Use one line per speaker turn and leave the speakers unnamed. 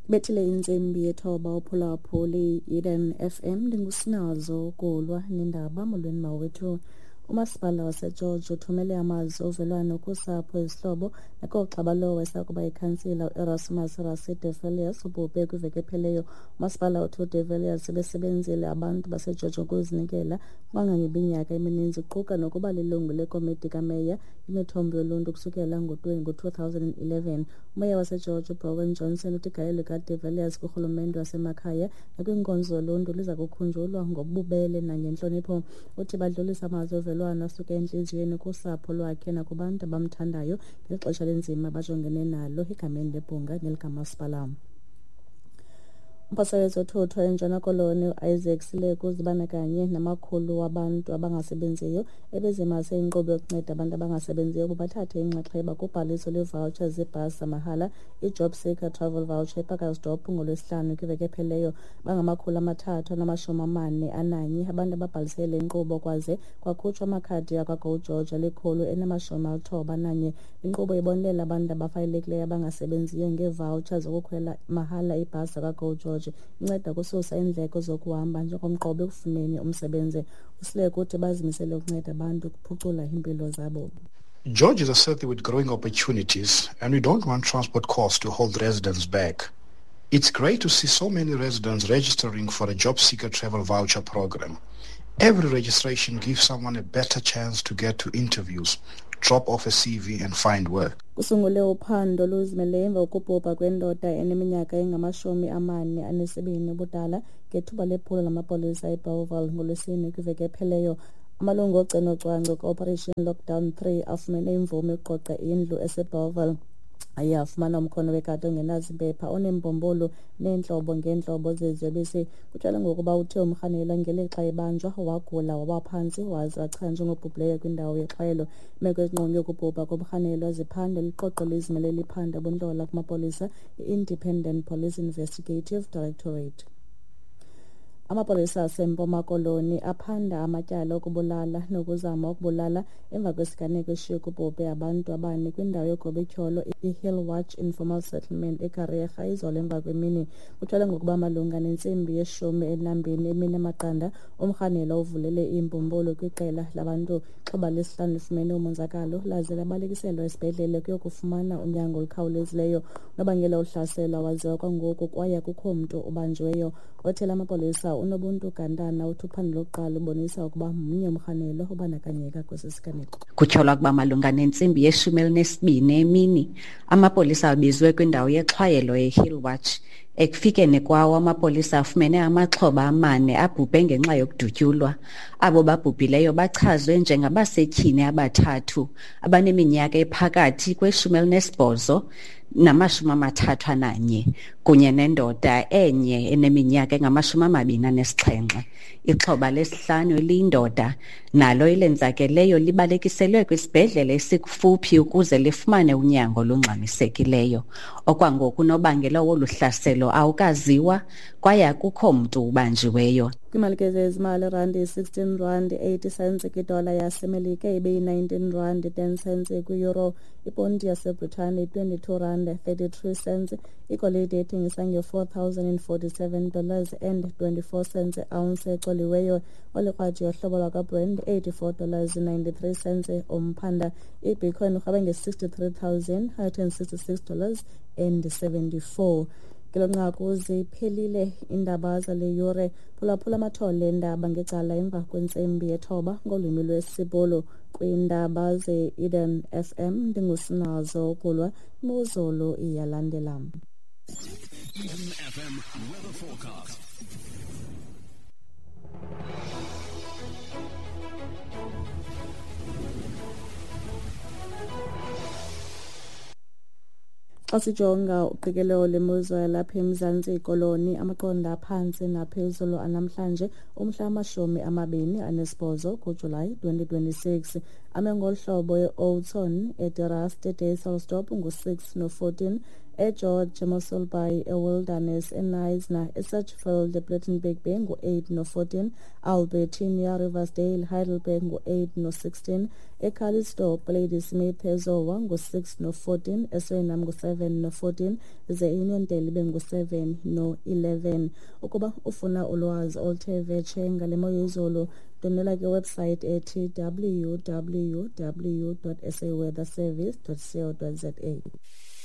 Bethile intsimbi yethoba uphulaphuli Eden FM ndingusinazo kulwa nendaba molweni mawethu. Umasipala waseGeorge uthumele amazwi ovelwano kusapho izihlobo nakoogxa lowo esakuba ikhansila uErasmus Rasi de Villiers ubhubhe kwiveki epheleyo. Umasipala uthi uDe Villiers besebenzile abantu baseGeorge ukuzinikela kangangeminyaka emininzi kuquka nokuba lilungu lekomiti kameya imithombo yoluntu kusukela ngo-2011. Umeya waseGeorge uBrowen Johnson uthi igalelo likaDe Villiers kurhulumente wasemakhaya nakwinkonzo zoluntu liza kukhunjulwa ngobubele nangentlonipho. Uthi badlulisa amazwi ovelwano asuke entliziyweni kusapho lwakhe nakubantu abamthandayo ngexesha lenzima bajongene nalo egameni lebhunga nelikamasipala. Umphathiswa wezothutho eNtshona Koloni Isaac Seleku uzibandakanye namakhulu wabantu abangasebenziyo ebezimase inkqubo yokunceda abantu abangasebenziyo ukuba bathathe inxaxheba kubhaliso lwevoucher zebhasi zamahala iJob Seeker Travel Voucher ePakasdorp ngoLwesihlanu kwiveki epheleyo. Bangama341 abantu ababhalise le nkqubo kwaze kwakhutshwa amakhadi akwaGo George ali191. Inkqubo ibonelela abantu abafayelekileyo abangasebenziyo ngevoucher zokukhwela mahala ibhasi akwaGo George. Inceda kususa iindleko zokuhamba njengomqobo ekufuneni umsebenzi. uSileko uthi bazimisele ukunceda abantu ukuphucula impilo zabo.
George is a city with growing opportunities, and we don't want transport costs to hold residents back. It's great to see so many residents registering for a Job Seeker Travel Voucher program. Every registration gives someone a better chance to get to interviews, drop off a CV and find work.
Kusungule uphando luzimele emva kokubhubha kwendoda eneminyaka engama-42 ubudala ngethuba lephulo lamapolisa eBellville ngoLwesine kwiveki epheleyo. Amalungu ogcino-cwangco Operation Lockdown 3 afumene imvume yokuqoqa indlu eseBellville. Aye afumana umkhono wekati ongenazimpepha onembombolo neentlobo ngeentlobo zeziyobisi. Kutshela ngokuba uthe umrhanelwa ngelixa ebanjwa wagula wabaphantsi waze wachanjwa ngobhubhileyo kwindawo yexhwayelo. Imeko ezingqonge yokubhubha komrhanelwa ziphando liqoqo lizimele liphanda buntola kumapolisa i-Independent Police Investigative Directorate. Amapolisa aseMpuma Koloni aphanda amatyala okubulala nokuzama ukubulala emva kwesiganeko eshiye kubhubhe abantu abane kwindawo yogobetyholo iHillwatch Informal Settlement eKarega izolo emva kwemini. Kutshela ngokuba malunga nentsimbi ye-12 emini amaqanda umrhanelwa uvulele imbumbulu kwiqela labantu. Xhoba lesihlanu lifumene umonzakalo laze labalekiselwa esibhedlele kuyokufumana unyango olukhawulezileyo. Unobangela uhlaselo waziwa kwangoku kwaye kukho mntu ubanjiweyo. Othela amapolisa unobuntu Gandana uthi uphando lokuqala ubonisa ukuba mnye umrhanelwa ubandakanyeka kwesi siganeko.
Kutyholwa ukuba malunga nentsimbi ye-12 emini amapolisa abizwe kwindawo yexhwayelo eHillwatch. Ekufikeni kwawo amapolisa afumene amaxhoba 4 abhubhe ngenxa yokudutyulwa. Abo babhubhileyo bachazwe njengabasetyhini abathathu abaneminyaka ephakathi kwe-18 nama-31 kunye nendoda enye eneminyaka engama-27. Ixhoba lesihlanu eliyindoda nalo elenzakeleyo libalekiselwe kwisibhedlele esikufuphi ukuze lifumane unyango olungxamisekileyo. Okwangoku unobangela wolu hlaselo awukaziwa kwaye akukho mntu ubanjiweyo.
Kwimalike zezimali R16.80 kwidola yaseMelika ibeyi-R19.10 kwi-euro. Iponti yaseBritane R22.33. Igolide ethengisa nge$4,047.24 ounce exoliweyo. Olikrwadi yohlobo lwakaBrent $84.93 omphanda. iBitcoin urhabe nge$63,166.74. Ngelonqaku ziphelile iindaba zale yure. Phulaphula amathole endaba ngecala emva kwentsimbi yethoba ngolwimi lwesiBhulu kwiindaba ze-Eden FM. Ndingusinazo kulwa imozolo iyalandela.
Eden FM weather forecast.
Xa sijonga uqikelelo lemozulu yalapha eMzantsi Koloni, amaqonda aphantsi naphezulu anamhlanje umhla wama-28 kuJulayi 2026. Ame ngolu hlobo eOudtshoorn, eDerast, eDayselsdorp ngu-6 no-14, eGeorge Moselby eWilderness eNisna eSatchville ePlattenberg Bay ngo-8 no-14 Albertina Riversdale Heidelberg ngo-8 no-16 eCallisto Ladysmith eZowa ngo-6 no-14 eSweinham ngo-7 no-14 ze Uniondale ibe ngo-7 no-11. Ukuba ufuna ulwazi oluthe vetshe ngale mo yezulu donela kwiwebsite ethi www.saweatherservice.co.za.